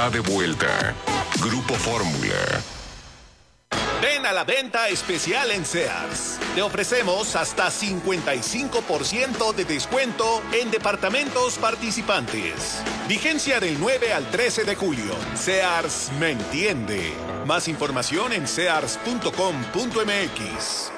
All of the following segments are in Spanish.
está de vuelta. Grupo Fórmula. Ven a la venta especial en Sears. Te ofrecemos hasta 55% de descuento en departamentos participantes. Vigencia del 9 al 13 de julio. Sears me entiende. Más información en sears.com.mx.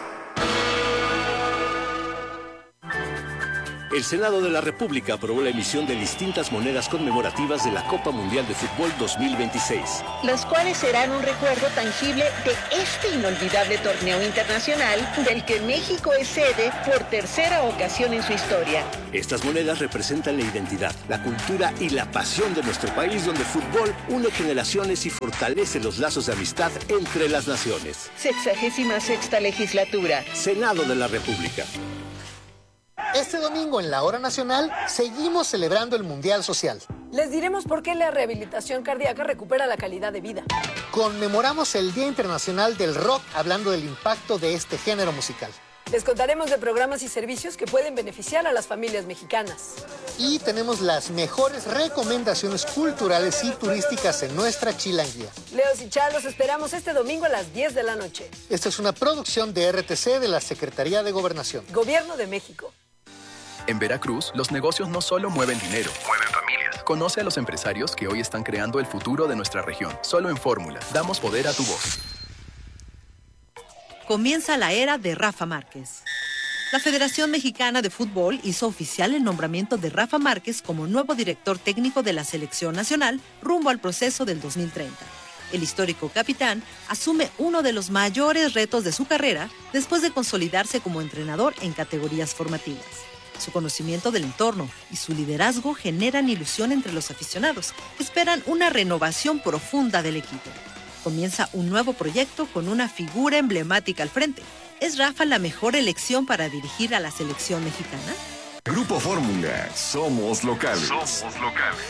El Senado de la República aprobó la emisión de distintas monedas conmemorativas de la Copa Mundial de Fútbol 2026. Las cuales serán un recuerdo tangible de este inolvidable torneo internacional del que México es sede por tercera ocasión en su historia. Estas monedas representan la identidad, la cultura y la pasión de nuestro país, donde el fútbol une generaciones y fortalece los lazos de amistad entre las naciones. 66ª legislatura. Senado de la República. Este domingo en la Hora Nacional seguimos celebrando el Mundial Social. Les diremos por qué la rehabilitación cardíaca recupera la calidad de vida. Conmemoramos el Día Internacional del Rock hablando del impacto de este género musical. Les contaremos de programas y servicios que pueden beneficiar a las familias mexicanas. Y tenemos las mejores recomendaciones culturales y turísticas en nuestra chilanguía. Leos y Chá, los esperamos este domingo a las 10 de la noche. Esta es una producción de RTC de la Secretaría de Gobernación. Gobierno de México. En Veracruz, los negocios no solo mueven dinero, mueven familias. Conoce a los empresarios que hoy están creando el futuro de nuestra región. Solo en Fórmula, damos poder a tu voz. Comienza la era de Rafa Márquez. La Federación Mexicana de Fútbol hizo oficial el nombramiento de Rafa Márquez como nuevo director técnico de la selección nacional rumbo al proceso del 2030. El histórico capitán asume uno de los mayores retos de su carrera después de consolidarse como entrenador en categorías formativas. Su conocimiento del entorno y su liderazgo generan ilusión entre los aficionados, que esperan una renovación profunda del equipo. Comienza un nuevo proyecto con una figura emblemática al frente. ¿Es Rafa la mejor elección para dirigir a la selección mexicana? Grupo Fórmula. Somos locales. Somos locales.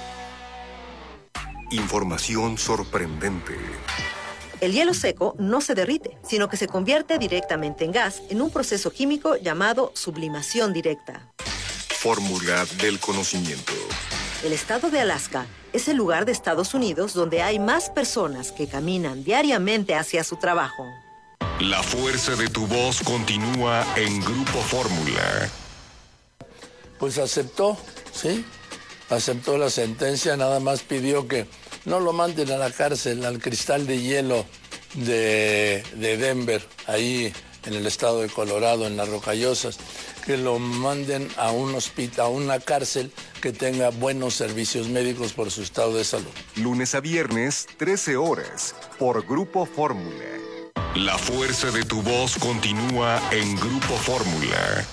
Información sorprendente. El hielo seco no se derrite, sino que se convierte directamente en gas en un proceso químico llamado sublimación directa. Fórmula del conocimiento. El estado de Alaska es el lugar de Estados Unidos donde hay más personas que caminan diariamente hacia su trabajo. La fuerza de tu voz continúa en Grupo Fórmula. Pues aceptó, ¿sí? Aceptó la sentencia, nada más pidió que no lo manden a la cárcel, al Cristal de Hielo de Denver, ahí en el estado de Colorado, en las Rocallosas, que lo manden a un hospital, a una cárcel que tenga buenos servicios médicos por su estado de salud. Lunes a viernes, 13 horas, por Grupo Fórmula. La fuerza de tu voz continúa en Grupo Fórmula.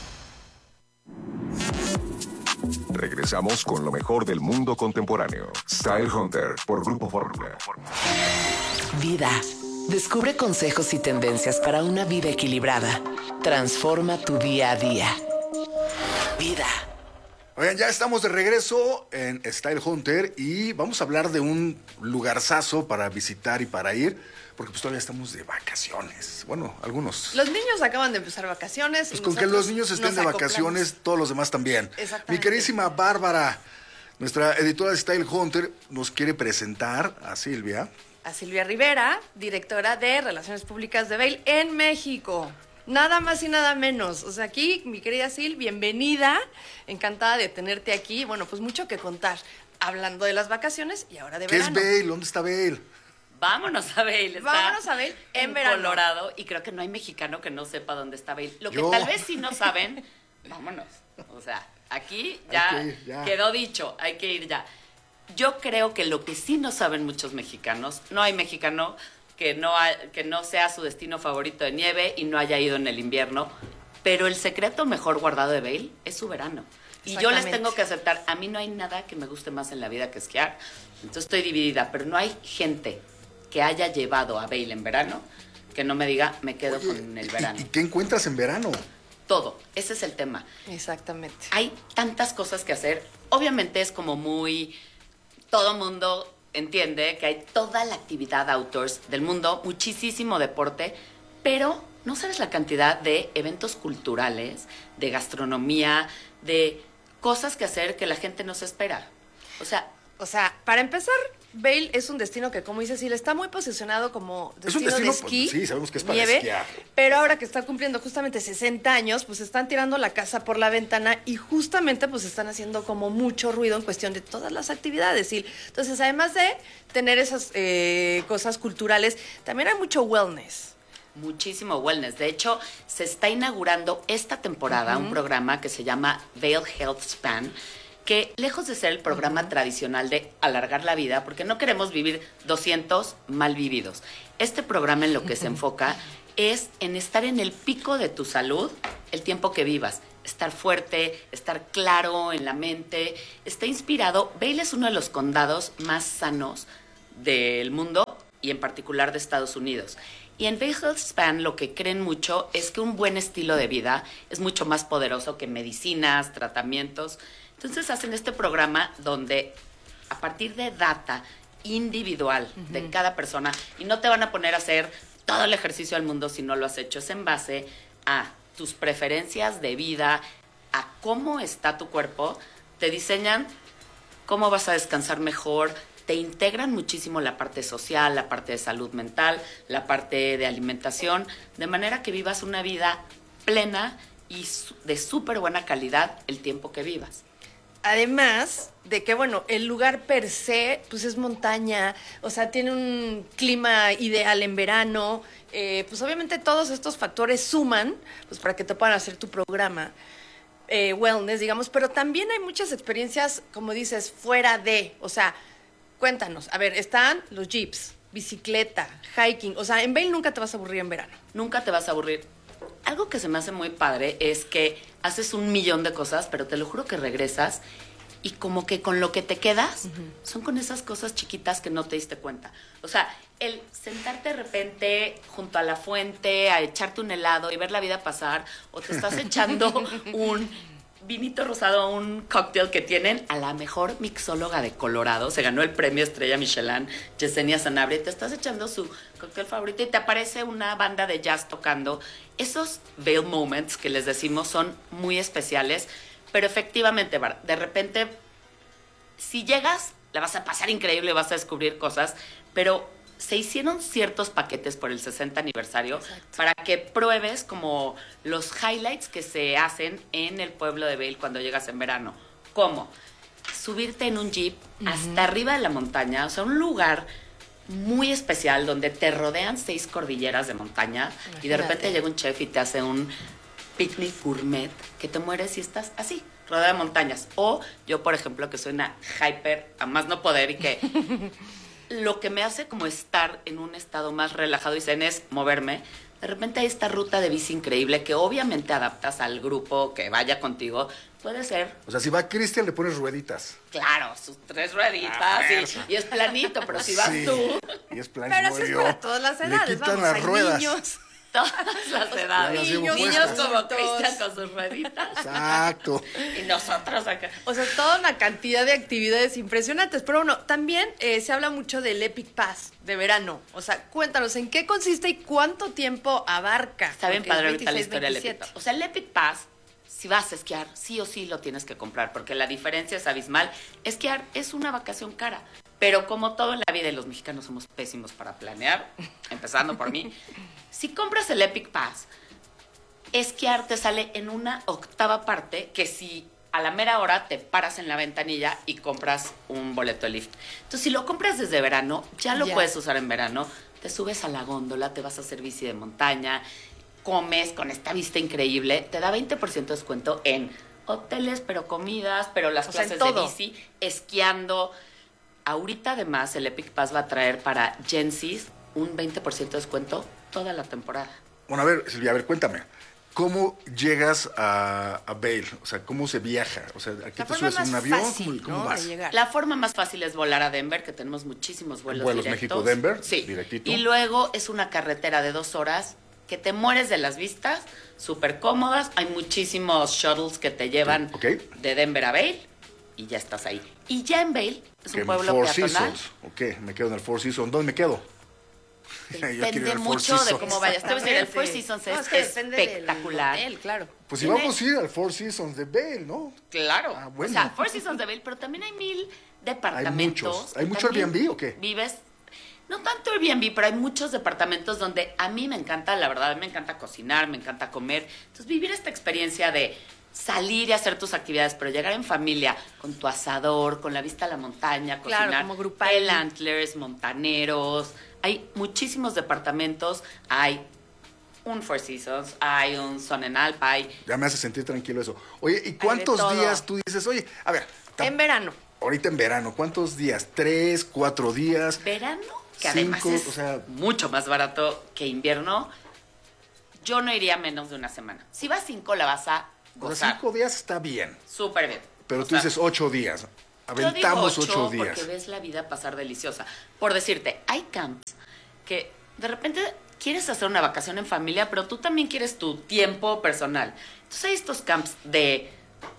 Regresamos con lo mejor del mundo contemporáneo. Style Hunter por Grupo Fórmula. Vida. Descubre consejos y tendencias para una vida equilibrada. Transforma tu día a día. Vida. Oigan, ya estamos de regreso en Style Hunter y vamos a hablar de un lugarzazo para visitar y para ir, porque pues todavía estamos de vacaciones. Bueno, algunos. Los niños acaban de empezar vacaciones. Pues con que los niños estén de vacaciones, todos los demás también. Mi queridísima Bárbara, nuestra editora de Style Hunter, nos quiere presentar a Silvia. A Silvia Rivera, directora de Relaciones Públicas de Vail en México. Nada más y nada menos. O sea, aquí, mi querida Sil, bienvenida. Encantada de tenerte aquí. Bueno, pues mucho que contar. Hablando de las vacaciones y ahora de verano. ¿Qué es Vail? ¿Dónde está Vail? Vámonos a Vail. Vámonos a Vail en verano. Colorado. Y creo que no hay mexicano que no sepa dónde está Vail. Lo que tal vez sí no saben, vámonos. O sea, aquí ya quedó dicho. Hay que ir ya. Yo creo que lo que sí no saben muchos mexicanos, no hay mexicano que no sea su destino favorito de nieve y no haya ido en el invierno, pero el secreto mejor guardado de Vail es su verano. Y yo les tengo que aceptar, a mí no hay nada que me guste más en la vida que esquiar, entonces estoy dividida, pero no hay gente que haya llevado a Vail en verano que no me diga, me quedo con el verano. ¿Y qué encuentras en verano? Todo, ese es el tema. Exactamente. Hay tantas cosas que hacer, obviamente es como muy... Todo mundo entiende que hay toda la actividad outdoors del mundo, muchísimo deporte, pero no sabes la cantidad de eventos culturales, de gastronomía, de cosas que hacer que la gente no se espera. O sea, para empezar, Vail es un destino que, como dice Sil, está muy posicionado como destino de esquí. Sí, sabemos que es para nieve, esquiar. pero ahora que está cumpliendo justamente 60 años, pues están tirando la casa por la ventana y justamente pues están haciendo como mucho ruido en cuestión de todas las actividades. Y entonces, además de tener esas cosas culturales, también hay mucho wellness. Muchísimo wellness. De hecho, se está inaugurando esta temporada un programa que se llama Vail Health Span, que lejos de ser el programa tradicional de alargar la vida, porque no queremos vivir 200 mal vividos. Este programa en lo que se enfoca es en estar en el pico de tu salud el tiempo que vivas. Estar fuerte, estar claro en la mente. Está inspirado. Vail es uno de los condados más sanos del mundo y en particular de Estados Unidos. Y en Vail Health Span lo que creen mucho es que un buen estilo de vida es mucho más poderoso que medicinas, tratamientos. Entonces hacen este programa donde a partir de data individual de cada persona, y no te van a poner a hacer todo el ejercicio del mundo si no lo has hecho, es en base a tus preferencias de vida, a cómo está tu cuerpo, te diseñan cómo vas a descansar mejor, te integran muchísimo la parte social, la parte de salud mental, la parte de alimentación, de manera que vivas una vida plena y de súper buena calidad el tiempo que vivas. Además de que, bueno, el lugar per se, pues es montaña, o sea, tiene un clima ideal en verano, pues obviamente todos estos factores suman, pues para que te puedan hacer tu programa wellness, digamos, pero también hay muchas experiencias, como dices, fuera de, o sea, cuéntanos, a ver, están los jeeps, bicicleta, hiking, o sea, en Vail nunca te vas a aburrir en verano. Nunca te vas a aburrir. Algo que se me hace muy padre es que haces 1,000,000 de cosas, pero te lo juro que regresas y como que con lo que te quedas son con esas cosas chiquitas que no te diste cuenta. O sea, el sentarte de repente junto a la fuente a echarte un helado y ver la vida pasar, o te estás echando un vinito rosado, un cóctel que tienen a la mejor mixóloga de Colorado, se ganó el premio Estrella Michelin, Yesenia Sanabria, te estás echando su cóctel favorito y te aparece una banda de jazz tocando. Esos Vail moments que les decimos son muy especiales, pero efectivamente, de repente, si llegas, la vas a pasar increíble, vas a descubrir cosas, pero se hicieron ciertos paquetes por el 60 aniversario. Exacto. Para que pruebes como los highlights que se hacen en el pueblo de Vail cuando llegas en verano. ¿Cómo? Subirte en un jeep hasta arriba de la montaña, o sea, un lugar muy especial donde te rodean 6 cordilleras de montaña. Imagínate. Y de repente llega un chef y te hace un picnic gourmet que te mueres y estás así, rodeada de montañas. O yo, por ejemplo, que soy una hyper a más no poder y que lo que me hace como estar en un estado más relajado y zen es moverme. De repente hay esta ruta de bici increíble que obviamente adaptas al grupo que vaya contigo. Puede ser. O sea, si va Cristian, le pones rueditas. Claro, sus 3 rueditas y es planito, pero si vas tú. Y es planito. Pero eso es para todas las edades. Le quitan las ruedas. Niños. Todas las edades. Niños como Cristian con sus rueditas. Exacto. Y nosotros acá. O sea, toda una cantidad de actividades impresionantes. Pero bueno, también se habla mucho del Epic Pass de verano. O sea, cuéntanos, ¿en qué consiste y cuánto tiempo abarca? Está bien padre ahorita la historia del Epic Pass. O sea, el Epic Pass, si vas a esquiar, sí o sí lo tienes que comprar, porque la diferencia es abismal. Esquiar es una vacación cara. Pero como todo en la vida, y los mexicanos somos pésimos para planear, empezando por mí, si compras el Epic Pass, esquiar te sale en una 1/8 parte que si a la mera hora te paras en la ventanilla y compras un boleto de lift. Entonces, si lo compras desde verano, ya lo puedes usar en verano, te subes a la góndola, te vas a hacer bici de montaña, comes con esta vista increíble, te da 20% de descuento en hoteles, pero comidas, pero las clases de bici, esquiando. Ahorita, además, el Epic Pass va a traer para Gen Z un 20% de descuento toda la temporada. Bueno, a ver, Silvia, cuéntame. ¿Cómo llegas a Vail? O sea, ¿cómo se viaja? O sea, ¿aquí te subes a un avión? ¿Cómo vas? La forma más fácil es volar a Denver, que tenemos muchísimos vuelos directos. México-Denver, sí. Directito. Y luego es una carretera de 2 horas que te mueres de las vistas, súper cómodas. Hay muchísimos shuttles que te llevan de Denver a Vail y ya estás ahí. Y ya en Vail es un pueblo peatonal. Me quedo en el Four Seasons. ¿Dónde me quedo? Depende mucho de cómo vayas. Te voy a decir, el Four Seasons es espectacular. Hotel, claro. Pues si vamos a ir al Four Seasons de Vail, ¿no? Claro. Bueno. O sea, Four Seasons de Vail, pero también hay 1000 departamentos. ¿Hay mucho Airbnb o qué? Vives, no tanto Airbnb, pero hay muchos departamentos donde a mí me encanta, la verdad, me encanta cocinar, me encanta comer. Entonces, vivir esta experiencia de salir y hacer tus actividades, pero llegar en familia con tu asador, con la vista a la montaña, cocinar. Claro, como grupal. El Antlers, Montaneros. Hay muchísimos departamentos. Hay un Four Seasons, hay un Son en Alpa. Ya me hace sentir tranquilo eso. Oye, ¿y cuántos días tú dices? Oye, a ver. En verano. Ahorita en verano, ¿cuántos días? ¿3, 4 días? ¿Verano? Que 5, además es o sea, mucho más barato que invierno. Yo no iría menos de una semana. Si vas 5, la vas a gozar. 5 días está bien. Súper bien. Pero tú dices 8 días. Aventamos 8 días. Porque ves la vida pasar deliciosa. Por decirte, hay camps que de repente quieres hacer una vacación en familia, pero tú también quieres tu tiempo personal. Entonces hay estos camps de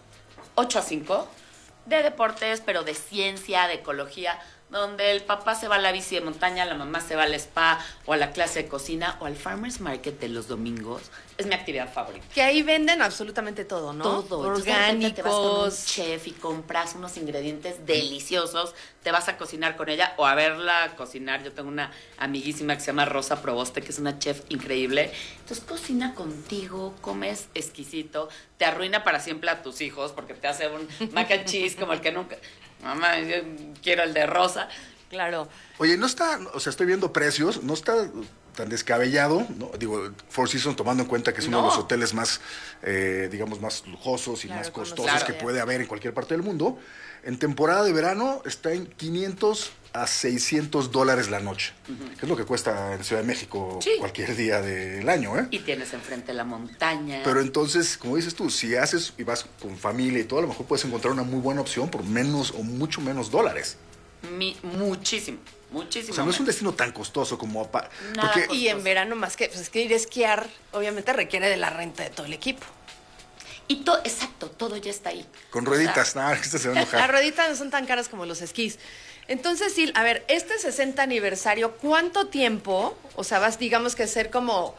8 a 5, de deportes, pero de ciencia, de ecología, donde el papá se va a la bici de montaña, la mamá se va al spa o a la clase de cocina o al farmer's market de los domingos. Es mi actividad favorita. Que ahí venden absolutamente todo, ¿no? Todo. Orgánicos. Te vas con un chef y compras unos ingredientes deliciosos. Te vas a cocinar con ella o a verla cocinar. Yo tengo una amiguísima que se llama Rosa Proboste, que es una chef increíble. Entonces cocina contigo, comes exquisito, te arruina para siempre a tus hijos porque te hace un mac and cheese como el que nunca... Mamá, yo quiero el de Rosa. Claro. Oye, no está, o sea, estoy viendo precios, no está tan descabellado, ¿no? Digo, Four Seasons, tomando en cuenta que es uno de los hoteles más, digamos, más lujosos y más costosos que puede haber en cualquier parte del mundo. En temporada de verano está en $500 a $600 la noche, que es lo que cuesta en Ciudad de México cualquier día del año, ¿eh? Y tienes enfrente la montaña. Pero entonces, como dices tú, si haces y vas con familia y todo, a lo mejor puedes encontrar una muy buena opción por menos o mucho menos dólares. Muchísimo. O sea, no es un destino tan costoso como... Porque, y en verano más que... Pues es que ir a esquiar, obviamente, requiere de la renta de todo el equipo. Y exacto, todo ya está ahí. Con rueditas, nada, que se va a enojar. Las rueditas no son tan caras como los esquís. Entonces, sí, a ver, este 60 aniversario, ¿cuánto tiempo? O sea, vas, digamos que ser como...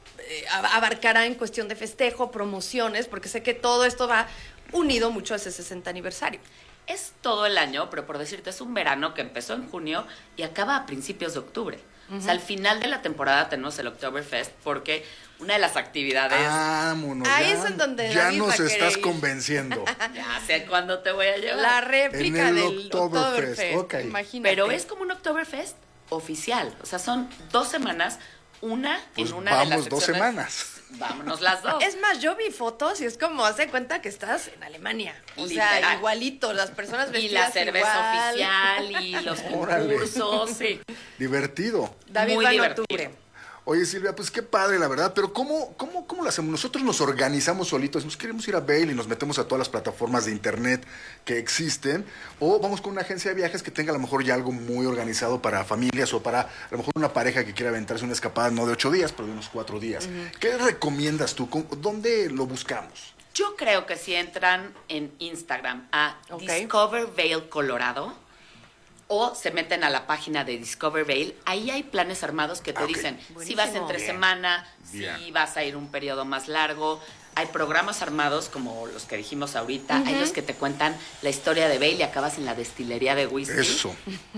abarcará en cuestión de festejo, promociones, porque sé que todo esto va unido mucho a ese 60 aniversario. Es todo el año, pero por decirte, es un verano que empezó en junio y acaba a principios de octubre. O sea, al final de la temporada tenemos el Oktoberfest porque una de las actividades... Vámonos, ahí es en donde ya nos estás convenciendo. Ya sé cuándo te voy a llevar. La réplica del Oktoberfest. Okay. Imagínate. Pero es como un Oktoberfest oficial. O sea, son 2 semanas, una pues en una de las vamos 2 semanas. Vámonos las 2. Es más, yo vi fotos y es como, hace cuenta que estás en Alemania. O sea, igualito, las personas vestidas y la cerveza igual. oficial y los concursos, sí. Divertido. David Muy va en divertido. octubre. Oye, Silvia, pues qué padre, la verdad, pero ¿cómo lo hacemos? Nosotros nos organizamos solitos, nos queremos ir a Vail y nos metemos a todas las plataformas de internet que existen, o vamos con una agencia de viajes que tenga a lo mejor ya algo muy organizado para familias o para a lo mejor una pareja que quiera aventarse una escapada no de 8 días, pero de unos 4 días. ¿Qué recomiendas tú? ¿Dónde lo buscamos? Yo creo que si entran en Instagram a Discover Vail Colorado, o se meten a la página de Discover Vail, ahí hay planes armados que te dicen si vas entre semana, si vas a ir un periodo más largo. Hay programas armados como los que dijimos ahorita, hay los que te cuentan la historia de Vail y acabas en la destilería de whisky. Eso.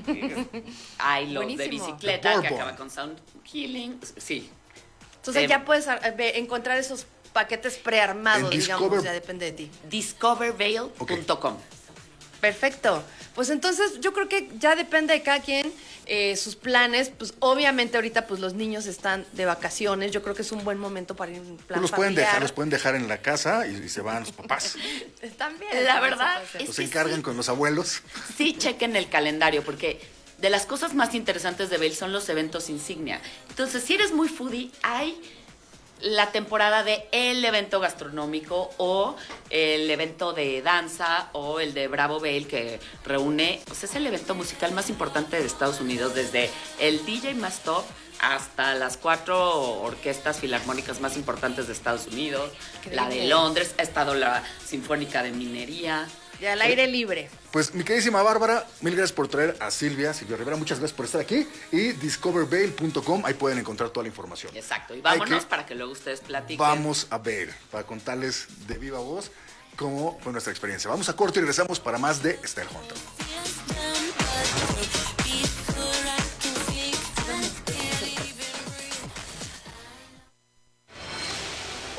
Hay los de bicicleta que acaba con Sound Healing. Sí. Entonces ya puedes encontrar esos paquetes prearmados, digamos, ya depende de ti. Discovervail.com. Perfecto. Pues entonces yo creo que ya depende de cada quien sus planes. Pues obviamente ahorita pues los niños están de vacaciones. Yo creo que es un buen momento para ir en plan los familiar. pueden dejar en la casa y se van los papás. Están bien. La verdad es los que encargan con los abuelos. Sí, chequen el calendario porque de las cosas más interesantes de Vail son los eventos insignia. Entonces, si eres muy foodie, hay la temporada de el evento gastronómico o el evento de danza o el de Bravo Vail que reúne, pues es el evento musical más importante de Estados Unidos, desde el DJ más top hasta las 4 orquestas filarmónicas más importantes de Estados Unidos, la de Londres, ha estado la Sinfónica de Minería. Y al aire libre. Pues mi queridísima Bárbara, mil gracias por traer a Silvia Rivera, muchas gracias por estar aquí. Y discovervail.com, ahí pueden encontrar toda la información. Exacto, y vámonos para que luego ustedes platiquen. Vamos a ver, para contarles de viva voz cómo fue nuestra experiencia. Vamos a corte y regresamos para más de Style Hunter.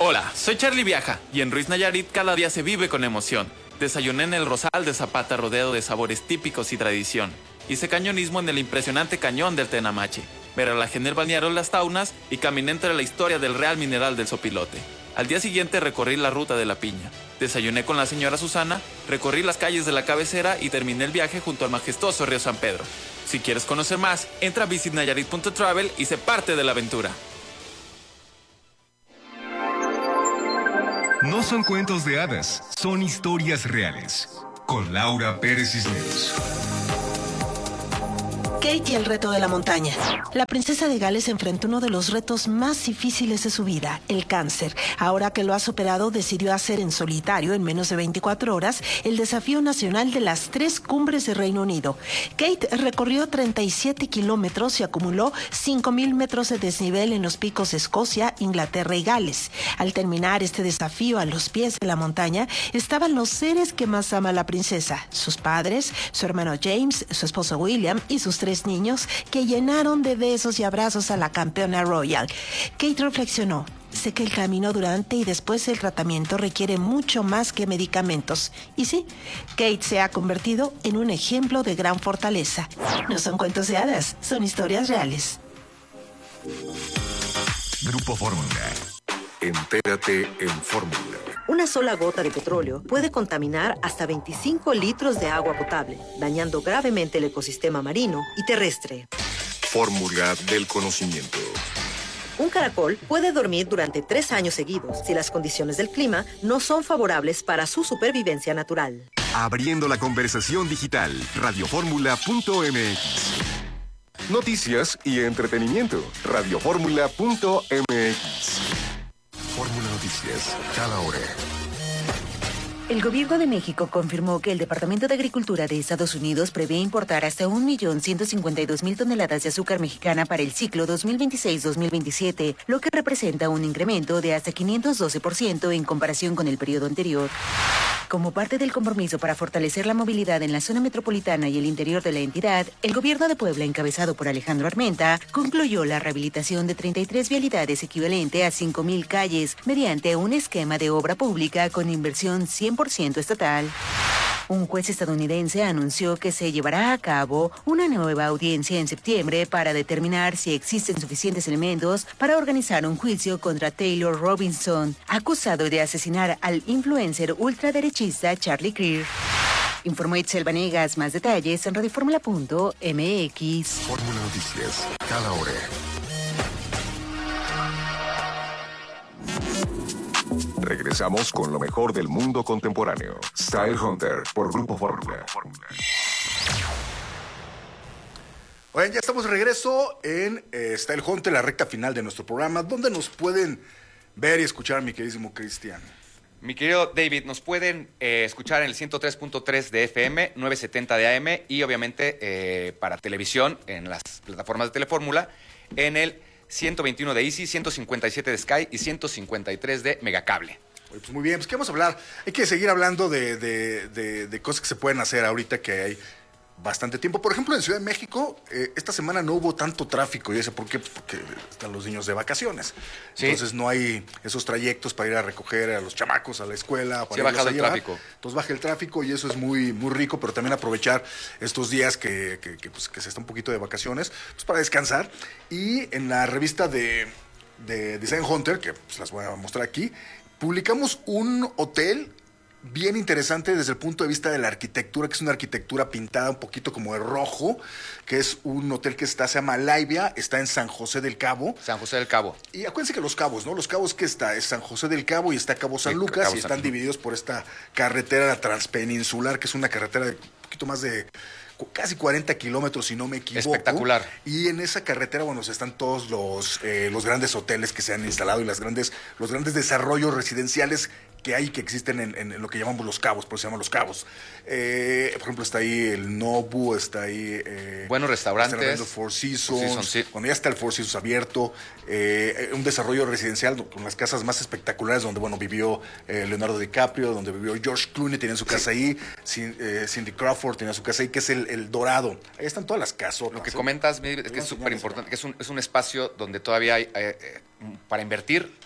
Hola, soy Charlie Viaja y en Ruiz Nayarit cada día se vive con emoción. Desayuné en el Rosal de Zapata rodeado de sabores típicos y tradición. Hice cañonismo en el impresionante cañón del Tenamache. Me relajé en el balneario Las Taunas y caminé entre la historia del Real Mineral del Sopilote. Al día siguiente recorrí la ruta de la Piña. Desayuné con la señora Susana, recorrí las calles de la cabecera y terminé el viaje junto al majestuoso río San Pedro. Si quieres conocer más, entra a visitnayarit.travel y sé parte de la aventura. No son cuentos de hadas, son historias reales. Con Laura Pérez Cisneros. Kate y el reto de la montaña. La princesa de Gales enfrentó uno de los retos más difíciles de su vida, el cáncer. Ahora que lo ha superado, decidió hacer en solitario, en menos de 24 horas, el desafío nacional de las 3 cumbres de Reino Unido. Kate recorrió 37 kilómetros y acumuló 5,000 metros de desnivel en los picos de Escocia, Inglaterra y Gales. Al terminar este desafío a los pies de la montaña, estaban los seres que más ama la princesa, sus padres, su hermano James, su esposo William y sus 3 niños que llenaron de besos y abrazos a la campeona royal. Kate reflexionó: sé que el camino durante y después del tratamiento requiere mucho más que medicamentos. Y sí, Kate se ha convertido en un ejemplo de gran fortaleza. No son cuentos de hadas, son historias reales. Grupo Fórmula. Entérate en Fórmula. Una sola gota de petróleo puede contaminar hasta 25 litros de agua potable, dañando gravemente el ecosistema marino y terrestre. Fórmula del conocimiento. Un caracol puede dormir durante 3 años seguidos si las condiciones del clima no son favorables para su supervivencia natural. Abriendo la conversación digital, radioformula.mx. Noticias y entretenimiento, radioformula.mx. Fórmula Noticias, cada hora. El gobierno de México confirmó que el Departamento de Agricultura de Estados Unidos prevé importar hasta 1.152.000 toneladas de azúcar mexicana para el ciclo 2026-2027, lo que representa un incremento de hasta 512% en comparación con el periodo anterior. Como parte del compromiso para fortalecer la movilidad en la zona metropolitana y el interior de la entidad, el gobierno de Puebla, encabezado por Alejandro Armenta, concluyó la rehabilitación de 33 vialidades equivalente a 5,000 calles mediante un esquema de obra pública con inversión 100% estatal. Un juez estadounidense anunció que se llevará a cabo una nueva audiencia en septiembre para determinar si existen suficientes elementos para organizar un juicio contra Taylor Robinson, acusado de asesinar al influencer ultraderechista Charlie Kirk. Informó Itzel Vanegas. Más detalles en radioformula.mx. Fórmula Noticias, cada hora. Regresamos con lo mejor del mundo contemporáneo. Style Hunter por Grupo Fórmula. Oigan, ya estamos de regreso en Style Hunter, la recta final de nuestro programa. ¿Dónde nos pueden ver y escuchar, mi queridísimo Cristian? Mi querido David, nos pueden escuchar en el 103.3 de FM, 970 de AM y obviamente para televisión en las plataformas de Telefórmula, en el 121 de Easy, 157 de Sky y 153 de Megacable. Pues muy bien, pues ¿qué vamos a hablar? Hay que seguir hablando de cosas que se pueden hacer ahorita que hay bastante tiempo. Por ejemplo, en Ciudad de México, esta semana no hubo tanto tráfico. ¿Y eso por qué? Porque están los niños de vacaciones. ¿Sí? Entonces no hay esos trayectos para ir a recoger a los chamacos a la escuela. Se ha bajado el tráfico. Entonces baja el tráfico y eso es muy, muy rico, pero también aprovechar estos días que se está un poquito de vacaciones, pues para descansar. Y en la revista de Design Hunter, que pues las voy a mostrar aquí, publicamos un hotel bien interesante desde el punto de vista de la arquitectura, que es una arquitectura pintada un poquito como de rojo, que es un hotel que se llama Laibia, está en San José del Cabo. San José del Cabo. Y acuérdense que Los Cabos, ¿no? Los Cabos que es San José del Cabo y está Cabo San Lucas, y están divididos por esta carretera transpeninsular, que es una carretera de un poquito más de casi 40 kilómetros, si no me equivoco. Espectacular. Y en esa carretera, bueno, están todos los grandes hoteles que se han instalado y los grandes desarrollos residenciales que hay, que existen en lo que llamamos Los Cabos, por eso se llaman Los Cabos. Por ejemplo, está ahí el Nobu, está ahí... buenos restaurantes. Está el Four Seasons. Sí. Cuando ya está el Four Seasons abierto. Un desarrollo residencial con las casas más espectaculares donde, bueno, vivió Leonardo DiCaprio, donde vivió George Clooney, tenía su casa ahí. Cindy Crawford tenía su casa ahí, que es el Dorado. Ahí están todas las casas. Lo que comentas es que es súper importante, que es un espacio donde todavía hay para invertir.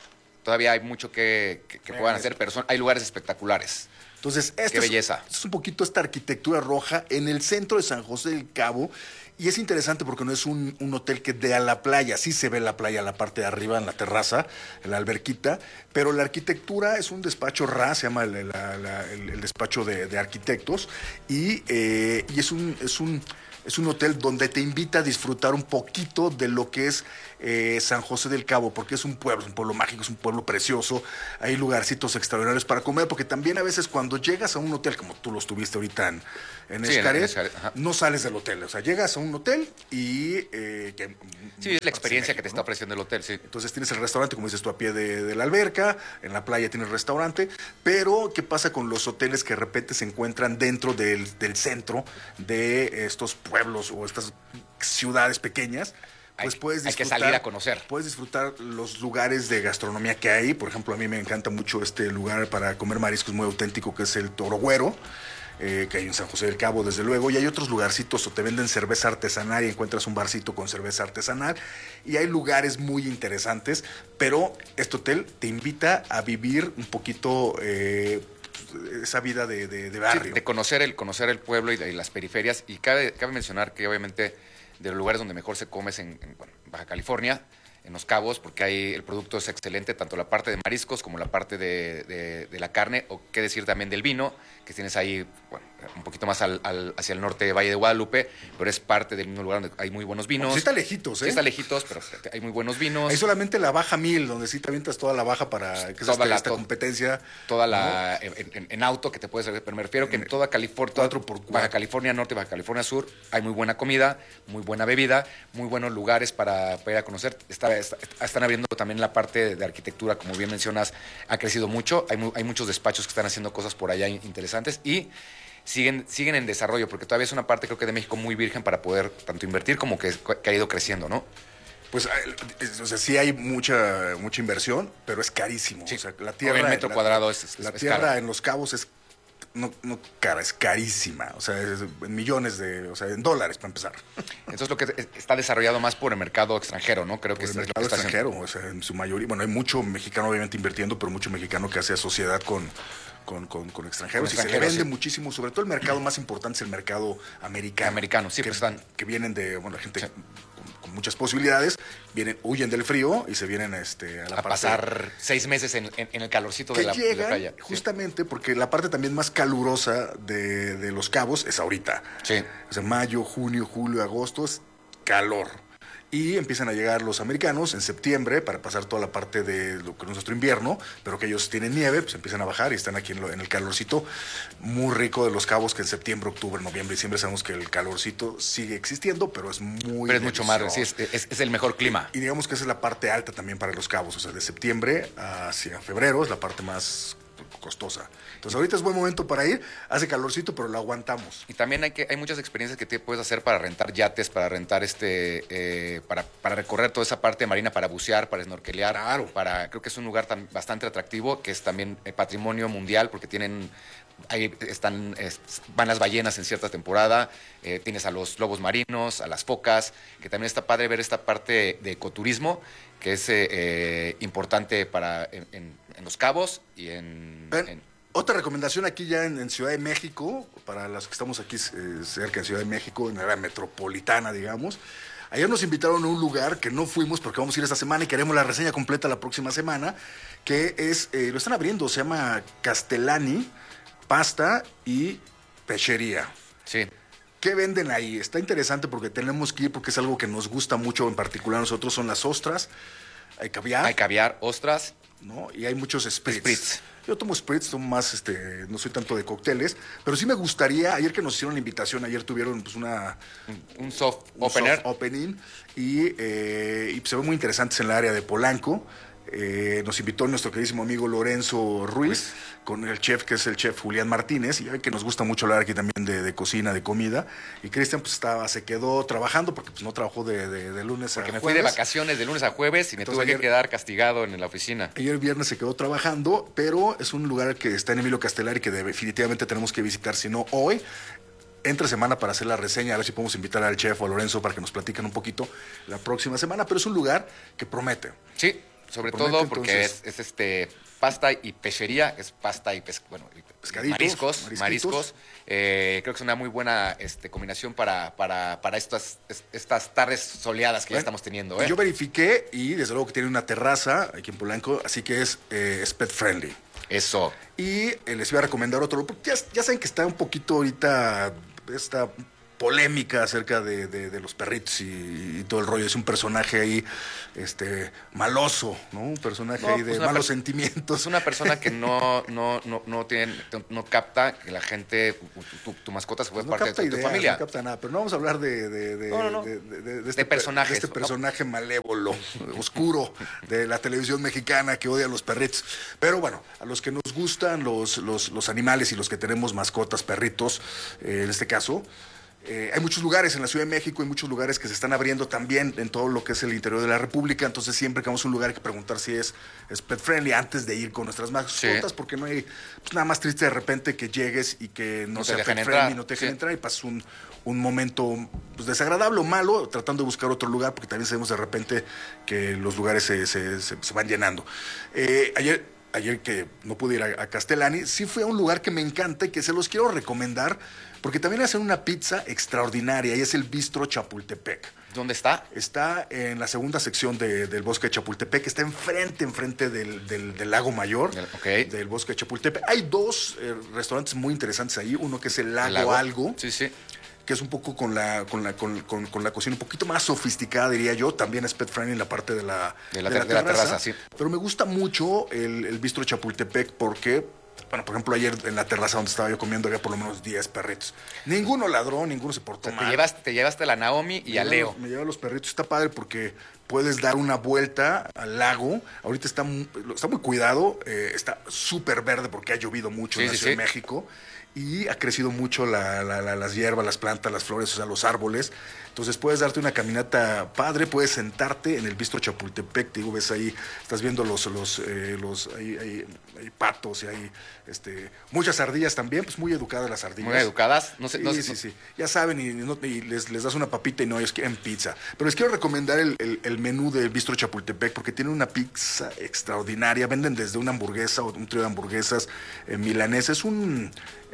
todavía hay mucho que puedan hacer, pero hay lugares espectaculares. Entonces, qué belleza. Es un poquito esta arquitectura roja en el centro de San José del Cabo. Y es interesante porque no es un hotel que dé a la playa. Sí se ve la playa en la parte de arriba, en la terraza, en la alberquita. Pero la arquitectura es un despacho RA, se llama el despacho de arquitectos. Y es un hotel donde te invita a disfrutar un poquito de lo que es San José del Cabo, porque es un pueblo mágico, es un pueblo precioso. Hay lugarcitos extraordinarios para comer, porque también a veces cuando llegas a un hotel, como tú lo estuviste ahorita en Xcaret, no sales del hotel. O sea, llegas a un hotel y... sí, es la experiencia que te está ofreciendo el hotel, sí. Entonces tienes el restaurante, como dices tú, a pie de la alberca, en la playa tienes restaurante, pero ¿qué pasa con los hoteles que de repente se encuentran dentro del centro de estos pueblos o estas ciudades pequeñas? Pues puedes disfrutar, hay que salir a conocer. Puedes disfrutar los lugares de gastronomía que hay. Por ejemplo, a mí me encanta mucho este lugar para comer mariscos muy auténtico, que es el Toro Güero, que hay en San José del Cabo, desde luego. Y hay otros lugarcitos, o te venden cerveza artesanal y encuentras un barcito con cerveza artesanal. Y hay lugares muy interesantes, pero este hotel te invita a vivir un poquito... esa vida de barrio. Sí, de conocer el pueblo y las periferias. Y cabe mencionar que obviamente de los lugares donde mejor se come es en Baja California, en Los Cabos, porque ahí el producto es excelente, tanto la parte de mariscos como la parte de la carne, o qué decir también del vino, que tienes ahí un poquito más hacia el norte de Valle de Guadalupe, pero es parte del mismo lugar donde hay muy buenos vinos. Sí está lejitos, ¿eh? Sí está lejitos, pero hay muy buenos vinos. Hay solamente la Baja 1000, donde sí te avientas toda la baja para que toda esta competencia. Toda la... En auto que te puedes... Pero me refiero que en toda California, 4x4. Baja California Norte, Baja California Sur, hay muy buena comida, muy buena bebida, muy buenos lugares para ir a conocer. Están abriendo también la parte de arquitectura, como bien mencionas, ha crecido mucho. Hay muchos despachos que están haciendo cosas por allá interesantes y siguen en desarrollo, porque todavía es una parte, creo que de México, muy virgen para poder tanto invertir como que ha ido creciendo, ¿no? Pues, o sea, sí hay mucha inversión, pero es carísimo. Sí. O sea, la tierra... El metro cuadrado la tierra cara. En Los Cabos es... No cara, es carísima. O sea, es en millones en dólares para empezar. Entonces, lo que está desarrollado más por el mercado extranjero, ¿no? Creo que es el mercado extranjero. O sea, en su mayoría... Bueno, hay mucho mexicano, obviamente, invirtiendo, pero mucho mexicano que hace sociedad con extranjeros. Y se le vende muchísimo. Sobre todo el mercado más importante es el mercado americano. Americano, sí, que vienen de... Bueno, la gente... Con muchas posibilidades, huyen del frío y se vienen a pasar 6 meses en el calorcito de la playa. Justamente porque la parte también más calurosa de Los Cabos es ahorita. Sí. O sea, mayo, junio, julio, agosto es calor. Y empiezan a llegar los americanos en septiembre para pasar toda la parte de lo que es nuestro invierno, pero que ellos tienen nieve, pues empiezan a bajar y están aquí en el calorcito muy rico de Los Cabos, que en septiembre, octubre, noviembre, diciembre sabemos que el calorcito sigue existiendo, pero es muy... Pero es mucho más, sí, es el mejor clima. Y digamos que esa es la parte alta también para Los Cabos, o sea, de septiembre hacia febrero es la parte más costosa. Entonces ahorita es buen momento para ir, hace calorcito, pero lo aguantamos. Y también hay muchas experiencias que te puedes hacer para rentar yates, para rentar para recorrer toda esa parte marina, para bucear, para snorkelear. Claro. Creo que es un lugar bastante atractivo, que es también patrimonio mundial, porque van las ballenas en cierta temporada, tienes a los lobos marinos, a las focas, que también está padre ver esta parte de ecoturismo, que es importante en Los Cabos y otra recomendación aquí ya en Ciudad de México, para los que estamos aquí cerca en Ciudad de México, en la área metropolitana, digamos. Ayer nos invitaron a un lugar que no fuimos porque vamos a ir esta semana y queremos la reseña completa la próxima semana, que es, lo están abriendo, se llama Castellani, pasta y pechería. Sí. ¿Qué venden ahí? Está interesante porque tenemos que ir porque es algo que nos gusta mucho, en particular a nosotros, son las ostras, hay caviar. Hay caviar, ostras. ¿No? Y hay muchos spritz. Yo tomo spritz, tomo más, no soy tanto de cócteles, pero sí me gustaría, ayer que nos hicieron la invitación, ayer tuvieron pues un soft opening y se ven muy interesantes en el área de Polanco. Nos invitó nuestro queridísimo amigo Lorenzo Ruiz, con el chef, que es el chef Julián Martínez, y ya ven que nos gusta mucho hablar aquí también de cocina, de comida. Y Cristian pues se quedó trabajando porque pues no trabajó de lunes a jueves. Porque me fui de vacaciones de lunes a jueves y me tuve que quedar castigado en la oficina. Ayer viernes se quedó trabajando, pero es un lugar que está en Emilio Castellari que definitivamente tenemos que visitar, si no hoy, entre semana, para hacer la reseña, a ver si podemos invitar al chef o a Lorenzo para que nos platiquen un poquito la próxima semana, pero es un lugar que promete. Sí. Sobre todo porque es pasta y pechería, es pasta y mariscos. Creo que es una muy buena combinación para estas tardes soleadas que ya estamos teniendo. Yo verifiqué y desde luego que tiene una terraza aquí en Polanco, así que es pet friendly. Eso. Y les voy a recomendar otro, porque ya saben que está un poquito ahorita esta polémica acerca de los perritos y todo el rollo. Es un personaje ahí maloso, ¿no? Un personaje ahí de malos sentimientos. Es una persona que no capta que la gente, tu mascota se fue parte de tu familia. No capta nada, pero no vamos a hablar de este personaje. De este personaje malévolo, oscuro de la televisión mexicana que odia a los perritos. Pero bueno, a los que nos gustan los animales y los que tenemos mascotas, perritos, en este caso, hay muchos lugares en la Ciudad de México, hay muchos lugares que se están abriendo también en todo lo que es el interior de la República. Entonces siempre que vamos a un lugar hay que preguntar si es pet friendly antes de ir con nuestras mascotas, porque no hay nada más triste de repente que llegues y que no sea pet friendly, no te dejen entrar y pasas un momento desagradable o malo tratando de buscar otro lugar, porque también sabemos de repente que los lugares se van llenando. Ayer que no pude ir a Castellani, sí fui a un lugar que me encanta y que se los quiero recomendar, porque también hacen una pizza extraordinaria, y es el Bistro Chapultepec. ¿Dónde está? Está en la segunda sección del Bosque de Chapultepec, está enfrente del Lago Mayor, del Bosque de Chapultepec. Hay dos restaurantes muy interesantes ahí, uno que es el Lago Algo. Sí. Que es un poco con la cocina un poquito más sofisticada, diría yo. También es pet friendly en la parte de la terraza. Sí. Pero me gusta mucho el Bistro Chapultepec porque, bueno, por ejemplo, ayer en la terraza donde estaba yo comiendo había por lo menos 10 perritos. Ninguno ladró, ninguno se portó mal. Te llevaste a la Naomi y a Leo. Me llevé a los perritos. Está padre porque puedes dar una vuelta al lago. Ahorita está muy cuidado. Está súper verde porque ha llovido mucho en la Ciudad de México. Y ha crecido mucho las hierbas, las plantas, las flores, o sea, los árboles. Entonces puedes darte una caminata padre, puedes sentarte en el Bistro Chapultepec, te digo, ves ahí, estás viendo hay patos y hay muchas ardillas también, pues muy educadas las ardillas. Muy educadas. Sí. Ya saben, y les das una papita y no, ellos quieren pizza. Pero les quiero recomendar el menú del Bistro Chapultepec porque tiene una pizza extraordinaria. Venden desde una hamburguesa o un trío de hamburguesas milanesa. Es un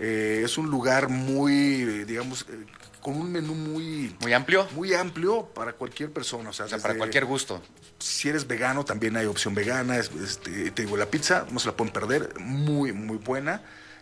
lugar muy, digamos, con un menú muy amplio. Muy amplio para cualquier persona. O sea, para cualquier gusto. Si eres vegano, también hay opción vegana. Te digo, la pizza no se la pueden perder. Muy, muy buena.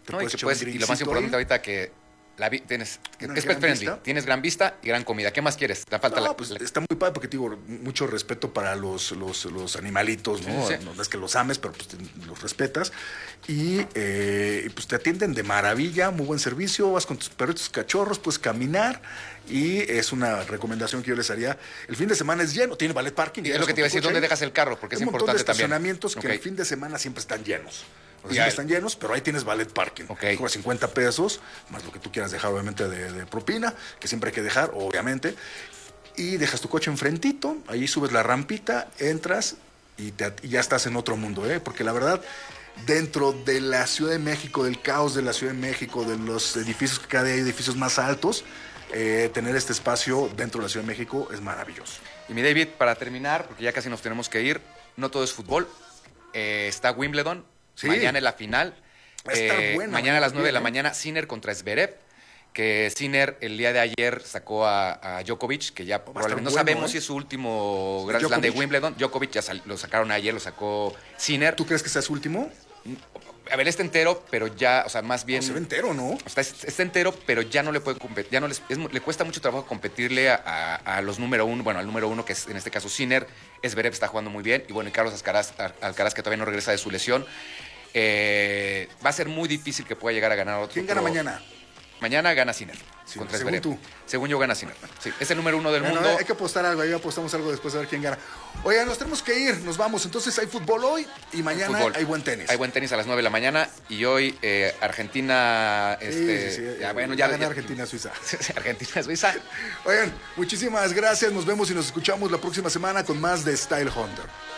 Y lo más importante ahorita que es pet friendly, tienes gran vista y gran comida. ¿Qué más quieres? Está muy padre porque digo, mucho respeto para los animalitos, ¿no? Sí. No es que los ames, pero pues los respetas. Y pues te atienden de maravilla, muy buen servicio, vas con tus perritos cachorros, puedes caminar. Y es una recomendación que yo les haría. El fin de semana es lleno, tiene valet parking. Y es lo que te iba a decir, ¿dónde dejas el carro? Porque es importante también. Hay estacionamientos que el fin de semana siempre están llenos. Siempre están llenos, pero ahí tienes valet parking. Cobra 50 pesos, más lo que tú quieras dejar, obviamente, de propina, que siempre hay que dejar, obviamente. Y dejas tu coche enfrentito, ahí subes la rampita, entras y ya estás en otro mundo, porque la verdad, dentro de la Ciudad de México, del caos de la Ciudad de México, de los edificios que cada día hay edificios más altos, tener este espacio dentro de la Ciudad de México es maravilloso. Y mi David, para terminar, porque ya casi nos tenemos que ir, no todo es fútbol, está Wimbledon. Sí. Mañana es la final. Va a estar bueno, mañana a las 9 de la mañana, Sinner contra Zverev. Que Sinner el día de ayer sacó a Djokovic, que ya probablemente no sabemos si es su último Grand Slam de Wimbledon. Djokovic ya lo sacaron ayer, lo sacó Sinner. ¿Tú crees que sea su último? A ver, está entero, pero ya, o sea, más bien. No, se ve entero, ¿no? Está entero, pero ya no le puede competir, le cuesta mucho trabajo competirle a los número uno, bueno, al número uno, que es en este caso Sinner. Zverev está jugando muy bien, y bueno, y Carlos Alcaraz, que todavía no regresa de su lesión. Va a ser muy difícil que pueda llegar a ganar otro. ¿Quién gana mañana? Mañana gana Sinner. Sí, según tú. Según yo gana Sinner. Sí, es el número uno del mundo. Hay que apostar algo, ahí apostamos algo después a ver quién gana. Oigan, nos tenemos que ir, nos vamos. Entonces hay fútbol hoy y mañana hay buen tenis. Hay buen tenis a las 9 de la mañana y hoy Argentina... Ya gana Argentina-Suiza. Argentina-Suiza. Oigan, muchísimas gracias. Nos vemos y nos escuchamos la próxima semana con más de Style Hunter.